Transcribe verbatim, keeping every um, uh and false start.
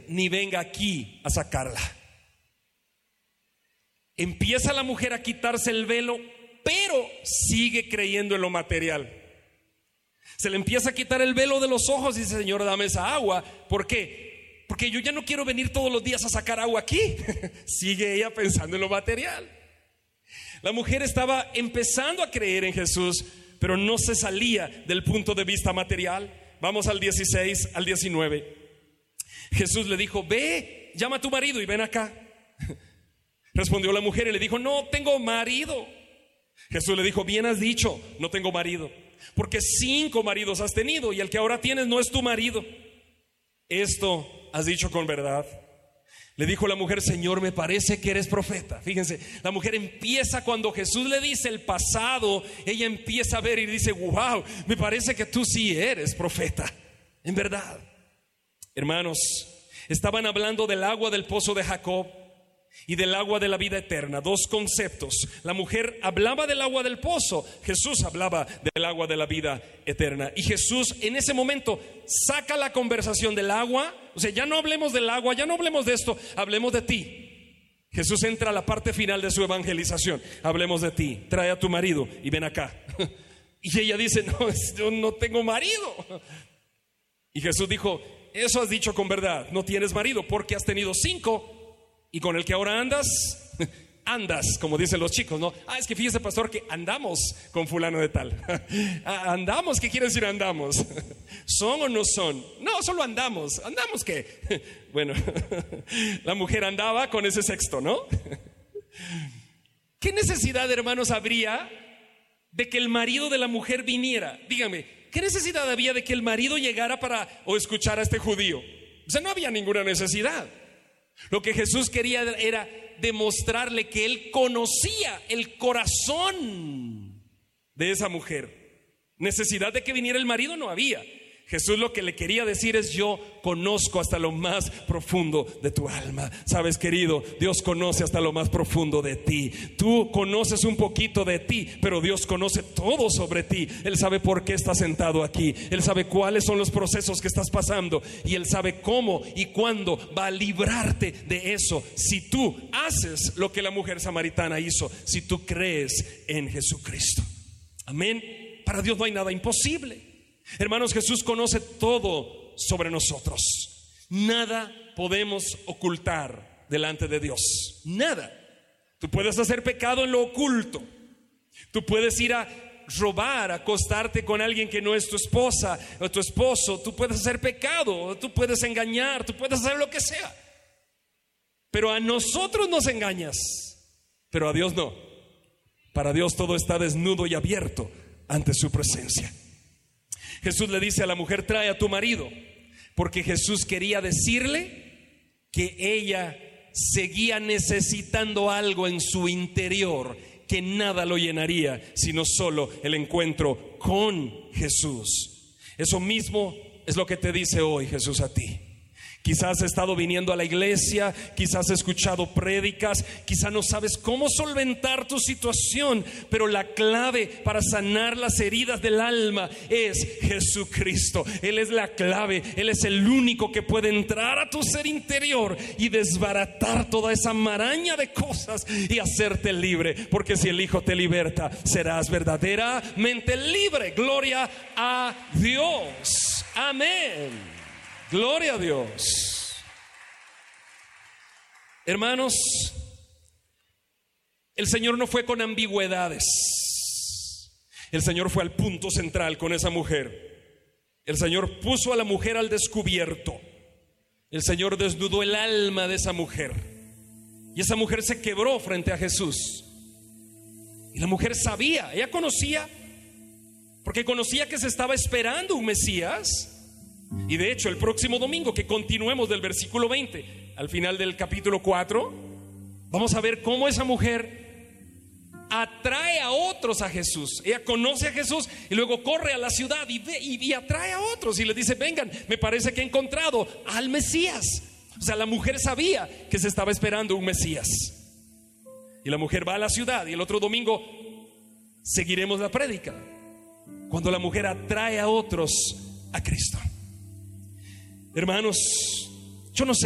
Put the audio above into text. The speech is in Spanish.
ni venga aquí a sacarla. Empieza la mujer a quitarse el velo, pero sigue creyendo en lo material. Se le empieza a quitar el velo de los ojos y dice: Señor, dame esa agua. ¿Por qué? Porque yo ya no quiero venir todos los días a sacar agua aquí. Sigue ella pensando en lo material. La mujer estaba empezando a creer en Jesús, pero no se salía del punto de vista material. Vamos al dieciséis, al diecinueve. Jesús le dijo: ve, llama a tu marido y ven acá. Respondió la mujer y le dijo: no tengo marido. Jesús le dijo: bien has dicho, no tengo marido, porque cinco maridos has tenido y el que ahora tienes no es tu marido. Esto has dicho con verdad. Le dijo la mujer: Señor, me parece que eres profeta. Fíjense, la mujer empieza, cuando Jesús le dice el pasado, ella empieza a ver y dice: wow, me parece que tú sí eres profeta, en verdad. Hermanos, estaban hablando del agua del pozo de Jacob y del agua de la vida eterna, dos conceptos. La mujer hablaba del agua del pozo, Jesús hablaba del agua de la vida eterna. Y Jesús en ese momento saca la conversación del agua. O sea, ya no hablemos del agua, ya no hablemos de esto, hablemos de ti. Jesús entra a la parte final de su evangelización: hablemos de ti, trae a tu marido y ven acá. Y ella dice: no, yo no tengo marido. Y Jesús dijo: eso has dicho con verdad, no tienes marido porque has tenido cinco y con el que ahora andas, andas, como dicen los chicos, ¿no? Ah, es que fíjese, pastor, que andamos con fulano de tal. Andamos, ¿qué quiere decir andamos? ¿Son o no son? No, solo andamos. ¿Andamos qué? Bueno, la mujer andaba con ese sexto, ¿no? ¿Qué necesidad, hermanos, habría de que el marido de la mujer viniera? Dígame, ¿qué necesidad había de que el marido llegara para o escuchar a este judío? O sea, no había ninguna necesidad. Lo que Jesús quería era demostrarle que Él conocía el corazón de esa mujer. Necesidad de que viniera el marido no había. Jesús lo que le quería decir es: yo conozco hasta lo más profundo de tu alma. Sabes, querido, Dios conoce hasta lo más profundo de ti. Tú conoces un poquito de ti, pero Dios conoce todo sobre ti. Él sabe por qué estás sentado aquí. Él sabe cuáles son los procesos que estás pasando. Y Él sabe cómo y cuándo va a librarte de eso, si tú haces lo que la mujer samaritana hizo, si tú crees en Jesucristo. Amén. Para Dios no hay nada imposible. Hermanos, Jesús conoce todo sobre nosotros. Nada podemos ocultar delante de Dios. Nada. Tú puedes hacer pecado en lo oculto. Tú puedes ir a robar, acostarte con alguien que no es tu esposa o tu esposo. Tú puedes hacer pecado, tú puedes engañar, tú puedes hacer lo que sea. Pero a nosotros nos engañas, pero a Dios no. Para Dios todo está desnudo y abierto ante su presencia. Jesús le dice a la mujer: trae a tu marido, porque Jesús quería decirle que ella seguía necesitando algo en su interior, que nada lo llenaría sino solo el encuentro con Jesús. Eso mismo es lo que te dice hoy Jesús a ti. Quizás has estado viniendo a la iglesia, quizás has escuchado prédicas, quizás no sabes cómo solventar tu situación, pero la clave para sanar las heridas del alma es Jesucristo. Él es la clave, Él es el único que puede entrar a tu ser interior y desbaratar toda esa maraña de cosas y hacerte libre, porque si el Hijo te liberta, serás verdaderamente libre. Gloria a Dios. Amén. Gloria a Dios. Hermanos, el Señor no fue con ambigüedades. El Señor fue al punto central con esa mujer. El Señor puso a la mujer al descubierto. El Señor desnudó el alma de esa mujer. Y esa mujer se quebró frente a Jesús. Y la mujer sabía, ella conocía, porque conocía que se estaba esperando un Mesías. Y de hecho, el próximo domingo que continuemos del versículo veinte al final del capítulo cuatro, vamos a ver cómo esa mujer atrae a otros a Jesús. Ella conoce a Jesús y luego corre a la ciudad y, ve, y, y atrae a otros y les dice: vengan, me parece que he encontrado al Mesías. O sea, la mujer sabía que se estaba esperando un Mesías. Y la mujer va a la ciudad, y el otro domingo seguiremos la prédica, cuando la mujer atrae a otros a Cristo. Hermanos, yo no sé